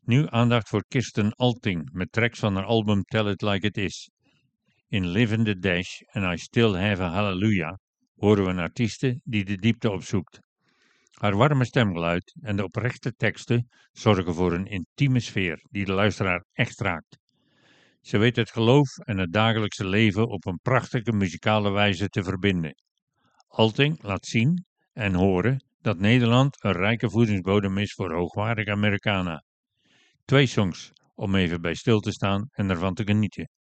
Nu aandacht voor Kirsten Alting met tracks van haar album Tell It Like It Is. In Live in the Dash en I Still Have a Hallelujah horen we een artieste die de diepte opzoekt. Haar warme stemgeluid en de oprechte teksten zorgen voor een intieme sfeer die de luisteraar echt raakt. Ze weet het geloof en het dagelijkse leven op een prachtige muzikale wijze te verbinden. Alting laat zien en horen dat Nederland een rijke voedingsbodem is voor hoogwaardige Americana. 2 songs om even bij stil te staan en ervan te genieten.